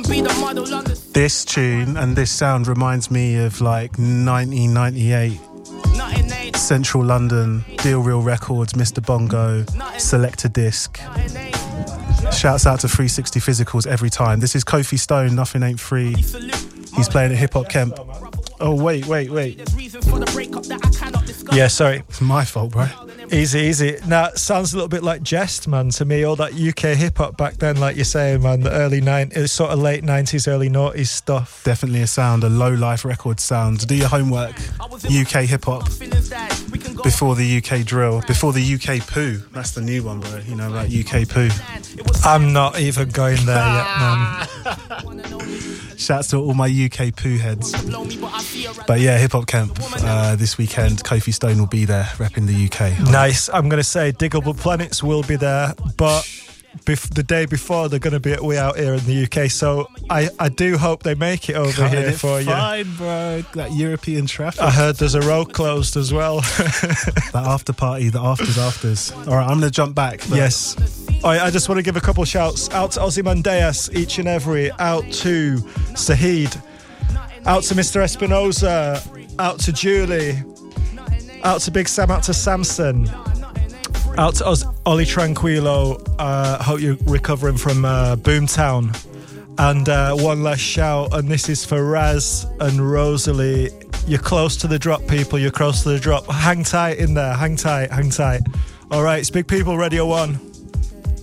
This tune and this sound reminds me of like 1998 Central London, Deal Real Records, Mr. Bongo, Selector Disc. Shouts out to 360 Physicals every time. This is Kofi Stone, Nothing Ain't Free. He's playing at Hip Hop Kemp. Oh, wait. Yeah, sorry. It's my fault, bro. Easy. Now, it sounds a little bit like Jest, man, to me. All that UK hip-hop back then, like you're saying, man, the early 90s, sort of late 90s, early noughties stuff. Definitely a sound, a low-life record sound. Do your homework. UK hip-hop. Before the UK drill. Before the UK poo. That's the new one, bro. You know, like UK poo. I'm not even going there yet, man. Shouts to all my UK poo heads. But yeah, Hip Hop Camp this weekend. Kofi Stone will be there repping the UK. Nice. I'm going to say Diggable Planets will be there, but the day before they're going to be at We Out Here in the UK, so I do hope they make it over here for you. Fine, bro. That European traffic. I heard there's a road closed as well. That after party, the afters. All right, I'm going to jump back. Yes. I just want to give a couple shouts out to Ozymandias, each and every, out to Sahid, out to Mr. Espinoza, out to Julie, out to Big Sam, out to Samson, out to Ollie Tranquilo. Hope you're recovering from Boomtown. And one last shout, and this is for Raz and Rosalie. You're close to the drop, people. You're close to the drop. Hang tight in there. Hang tight. All right, it's Big People Radio 1.